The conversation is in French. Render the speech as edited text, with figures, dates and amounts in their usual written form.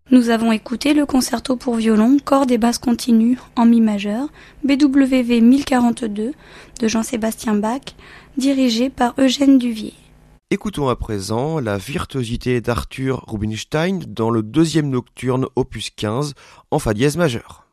Nous avons écouté le concerto pour violon, cordes et basses continues en mi majeur, BWV 1042 de Jean-Sébastien Bach, dirigé par Eugène Duvier. Écoutons à présent la virtuosité d'Arthur Rubinstein dans le deuxième nocturne opus 15 en fa dièse majeur.